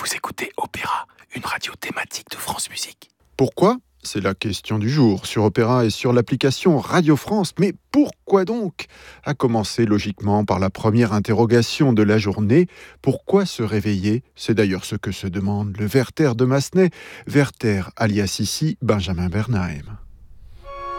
Vous écoutez Opéra, une radio thématique de France Musique. Pourquoi ? C'est la question du jour sur Opéra et sur l'application Radio France. Mais pourquoi donc ? À commencer logiquement par la première interrogation de la journée. Pourquoi se réveiller ? C'est d'ailleurs ce que se demande le Werther de Massenet. Werther alias ici Benjamin Bernheim.